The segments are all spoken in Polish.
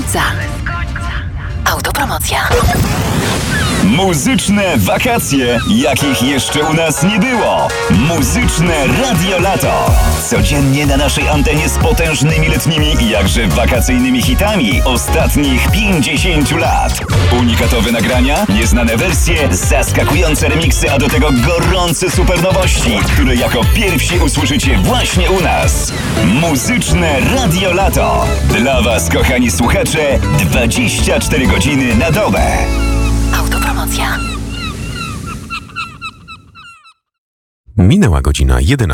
końca. Autopromocja. Muzyczne wakacje, jakich jeszcze u nas nie było. Muzyczne Radio Lato. Codziennie na naszej antenie z potężnymi letnimi i jakże wakacyjnymi hitami ostatnich 50 lat. Unikatowe nagrania, nieznane wersje, zaskakujące remiksy, a do tego gorące supernowości, które jako pierwsi usłyszycie właśnie u nas. Muzyczne Radio Lato. Dla Was, kochani słuchacze, 24 godziny na dobę. Autopromocja. Minęła godzina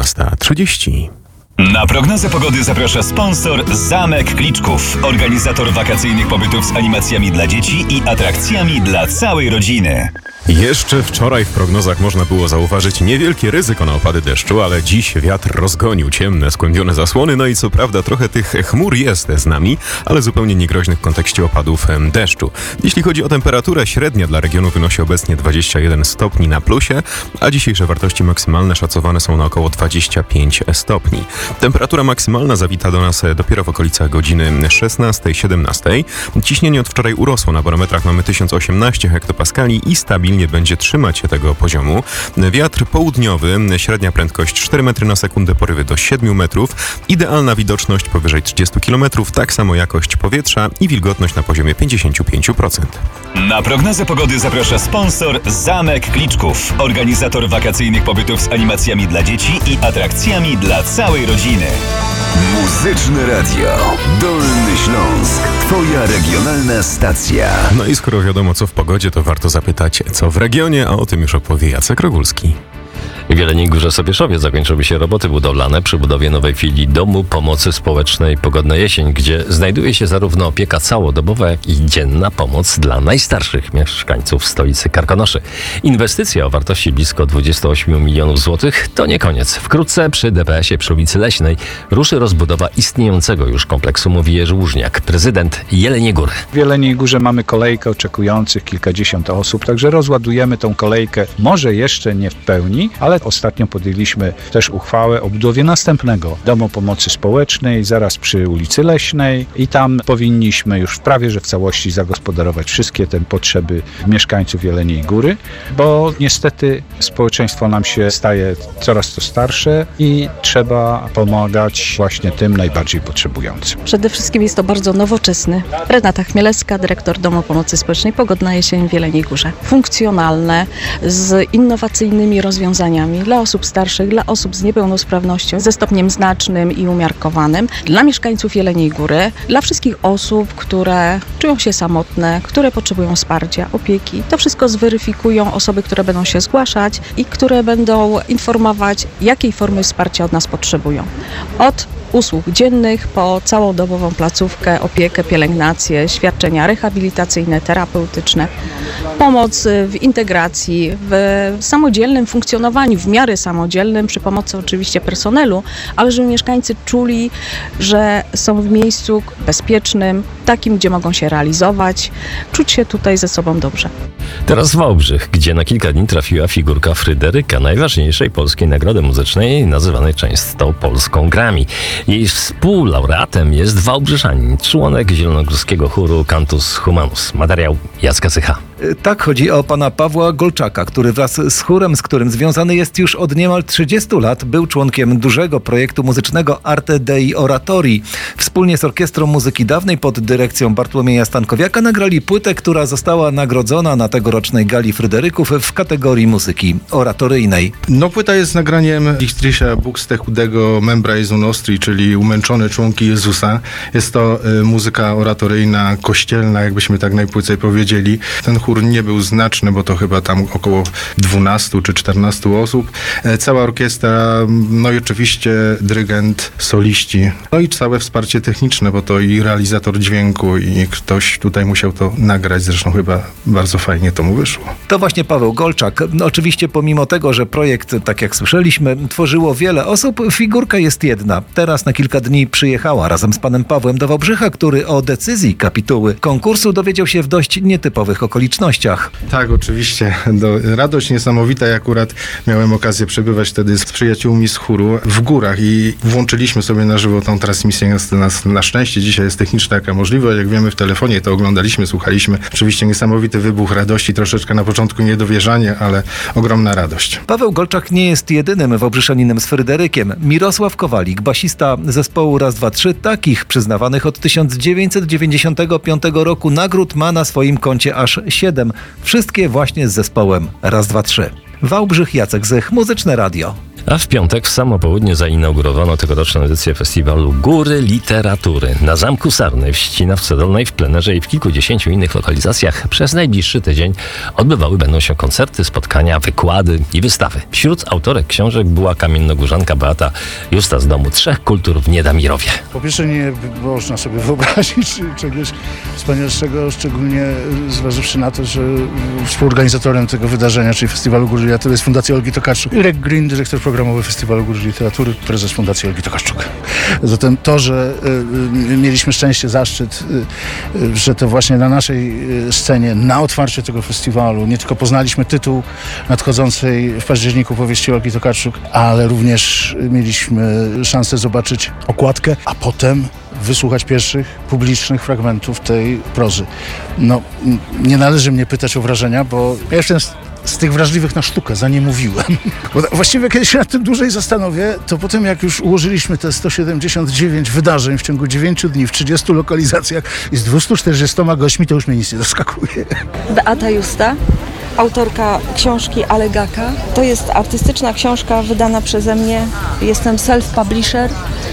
11:30. Na prognozę pogody zaprasza sponsor Zamek Kliczków, organizator wakacyjnych pobytów z animacjami dla dzieci i atrakcjami dla całej rodziny. Jeszcze wczoraj w prognozach można było zauważyć niewielkie ryzyko na opady deszczu, ale dziś wiatr rozgonił ciemne, skłębione zasłony, no i co prawda trochę tych chmur jest z nami, ale zupełnie niegroźnych w kontekście opadów deszczu. Jeśli chodzi o temperaturę, średnia dla regionu wynosi obecnie 21 stopni na plusie, a dzisiejsze wartości maksymalne szacowane są na około 25 stopni. Temperatura maksymalna zawita do nas dopiero w okolicach godziny 16-17. Ciśnienie od wczoraj urosło, na barometrach mamy 1018 hektopaskali i stabilnie będzie trzymać się tego poziomu. Wiatr południowy, średnia prędkość 4 metry na sekundę, porywy do 7 metrów, idealna widoczność powyżej 30 km, tak samo jakość powietrza i wilgotność na poziomie 55%. Na prognozę pogody zaprasza sponsor Zamek Kliczków, organizator wakacyjnych pobytów z animacjami dla dzieci i atrakcjami dla całej rodziny. Muzyczne Radio. Dolny Śląsk. Twoja regionalna stacja. No i skoro wiadomo co w pogodzie, to warto zapytać co w regionie, a o tym już opowie Jacek Rogulski. W Jeleniej Górze Sobieszowie zakończyły się roboty budowlane przy budowie nowej filii Domu Pomocy Społecznej Pogodna Jesień, gdzie znajduje się zarówno opieka całodobowa, jak i dzienna pomoc dla najstarszych mieszkańców stolicy Karkonoszy. Inwestycja o wartości blisko 28 milionów złotych to nie koniec. Wkrótce przy DPS-ie przy ulicy Leśnej ruszy rozbudowa istniejącego już kompleksu, mówi Jerzy Łużniak, prezydent Jeleniej Góry. W Jeleniej Górze mamy kolejkę oczekujących kilkadziesiąt osób, także rozładujemy tą kolejkę, może jeszcze nie w pełni, ale ostatnio podjęliśmy też uchwałę o budowie następnego Domu Pomocy Społecznej, zaraz przy ulicy Leśnej i tam powinniśmy już prawie że w całości zagospodarować wszystkie te potrzeby mieszkańców Jeleniej Góry, bo niestety społeczeństwo nam się staje coraz to starsze i trzeba pomagać właśnie tym najbardziej potrzebującym. Przede wszystkim jest to bardzo nowoczesny. Renata Chmielewska, dyrektor Domu Pomocy Społecznej Pogodna Jesień w Jeleniej Górze. Funkcjonalne, z innowacyjnymi rozwiązaniami dla osób starszych, dla osób z niepełnosprawnością, ze stopniem znacznym i umiarkowanym, dla mieszkańców Jeleniej Góry, dla wszystkich osób, które czują się samotne, które potrzebują wsparcia, opieki. To wszystko zweryfikują osoby, które będą się zgłaszać i które będą informować, jakiej formy wsparcia od nas potrzebują. Od usług dziennych po całodobową placówkę, opiekę, pielęgnację, świadczenia rehabilitacyjne, terapeutyczne, pomoc w integracji, w samodzielnym funkcjonowaniu, w miarę samodzielnym, przy pomocy oczywiście personelu, ale żeby mieszkańcy czuli, że są w miejscu bezpiecznym, takim, gdzie mogą się realizować, czuć się tutaj ze sobą dobrze. Teraz Wałbrzych, gdzie na kilka dni trafiła figurka Fryderyka, najważniejszej polskiej nagrody muzycznej, nazywanej często Polską Grammy. Jej współlaureatem jest Wałbrzyszanin, członek zielonogórskiego chóru Cantus Humanus. Materiał Jacka Sycha. Tak, chodzi o pana Pawła Golczaka, który wraz z chórem, z którym związany jest już od niemal 30 lat, był członkiem dużego projektu muzycznego Arte Dei Oratori. Wspólnie z Orkiestrą Muzyki Dawnej pod dyrekcją Bartłomieja Stankowiaka nagrali płytę, która została nagrodzona na tegorocznej gali Fryderyków w kategorii muzyki oratoryjnej. No, płyta jest nagraniem Dictricia Buxte Chudego Membra Jesu Nostri, czyli umęczone członki Jezusa. Jest to muzyka oratoryjna, kościelna, jakbyśmy tak najpłycej powiedzieli. Ten chór nie był znaczny, bo to chyba tam około 12 czy 14 osób. Cała orkiestra, no i oczywiście dyrygent, soliści. No i całe wsparcie techniczne, bo to i realizator dźwięku i ktoś tutaj musiał to nagrać. Zresztą chyba bardzo fajnie to mu wyszło. To właśnie Paweł Golczak. Oczywiście pomimo tego, że projekt, tak jak słyszeliśmy, tworzyło wiele osób, figurka jest jedna. Teraz na kilka dni przyjechała razem z panem Pawłem do Wałbrzycha, który o decyzji kapituły konkursu dowiedział się w dość nietypowych okolicznościach. okolicznościach. Tak, oczywiście. Radość niesamowita. Ja akurat miałem okazję przebywać wtedy z przyjaciółmi z chóru w górach i włączyliśmy sobie na żywo tą transmisję. Na szczęście dzisiaj jest techniczna taka możliwość. Jak wiemy, w telefonie to oglądaliśmy, słuchaliśmy. Oczywiście niesamowity wybuch radości. Troszeczkę na początku niedowierzanie, ale ogromna radość. Paweł Golczak nie jest jedynym wobrzeszaninem z Fryderykiem. Mirosław Kowalik, basista zespołu Raz, Dwa, Trzy, takich przyznawanych od 1995 roku nagród ma na swoim koncie aż 7. Wszystkie właśnie z zespołem Raz, Dwa, Trzy. Wałbrzych, Jacek Zych, Muzyczne Radio. A w piątek w samo południe zainaugurowano tegoroczną edycję festiwalu Góry Literatury. Na Zamku Sarny w Ścinawce Dolnej, w plenerze i w kilkudziesięciu innych lokalizacjach przez najbliższy tydzień odbywały będą się koncerty, spotkania, wykłady i wystawy. Wśród autorek książek była kamiennogórzanka Beata Justa z Domu Trzech Kultur w Niedamirowie. Po pierwsze, nie można sobie wyobrazić czegoś wspanialszego, szczególnie zważywszy na to, że współorganizatorem tego wydarzenia, czyli festiwalu Góry Literatury, jest Fundacja Olgi Tokarczuk. Irek Green, dyrektor programowy Festiwalu Góry Literatury, prezes Fundacji Olgi Tokarczuk. Zatem to, że mieliśmy szczęście, zaszczyt, że to właśnie na naszej scenie, na otwarciu tego festiwalu, nie tylko poznaliśmy tytuł nadchodzącej w październiku powieści Olgi Tokarczuk, ale również mieliśmy szansę zobaczyć okładkę, a potem wysłuchać pierwszych publicznych fragmentów tej prozy. No, nie należy mnie pytać o wrażenia, bo ja jestem z tych wrażliwych na sztukę, za nie mówiłem. Bo właściwie kiedy się nad tym dłużej zastanowię, to potem jak już ułożyliśmy te 179 wydarzeń w ciągu 9 dni w 30 lokalizacjach i z 240 gośćmi, to już mnie nic nie zaskakuje. Beata Justa, autorka książki Allegaka. To jest artystyczna książka wydana przeze mnie. Jestem self-publisher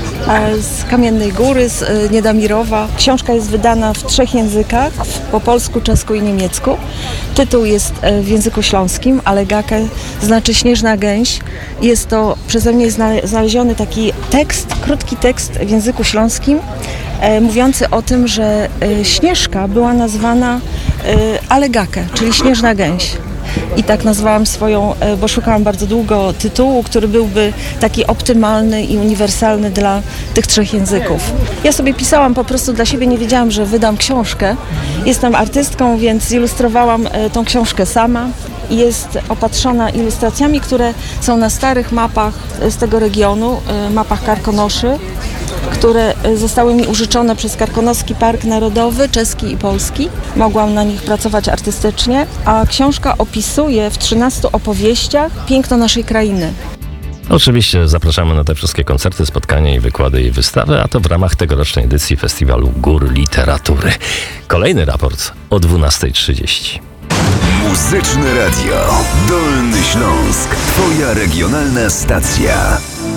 z Kamiennej Góry, z Niedamirowa. Książka jest wydana w 3 językach, po polsku, czesku i niemiecku. Tytuł jest w języku śląskim, Allegaka znaczy śnieżna gęś. Jest to przeze mnie znaleziony taki tekst, krótki tekst w języku śląskim, mówiący o tym, że Śnieżka była nazwana Allegakę, czyli śnieżna gęś. I tak nazwałam swoją, bo szukałam bardzo długo tytułu, który byłby taki optymalny i uniwersalny dla tych 3 języków. Ja sobie pisałam po prostu dla siebie, nie wiedziałam, że wydam książkę. Jestem artystką, więc zilustrowałam tą książkę sama. Jest opatrzona ilustracjami, które są na starych mapach z tego regionu, mapach Karkonoszy, które zostały mi użyczone przez Karkonoski Park Narodowy, czeski i polski. Mogłam na nich pracować artystycznie, a książka opisuje w 13 opowieściach piękno naszej krainy. Oczywiście zapraszamy na te wszystkie koncerty, spotkania i wykłady i wystawy, a to w ramach tegorocznej edycji Festiwalu Gór Literatury. Kolejny raport o 12:30. Muzyczne Radio. Dolny Śląsk. Twoja regionalna stacja.